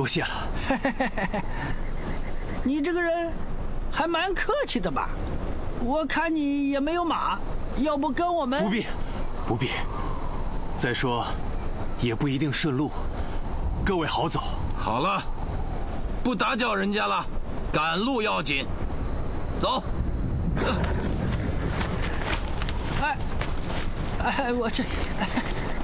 多谢了。 你这个人还蛮客气的吧？我看你也没有马，要不跟我们？ 不必，不必。再说，也不一定顺路。各位好走。 好了，不打搅人家了，赶路要紧。走。 哎，我这。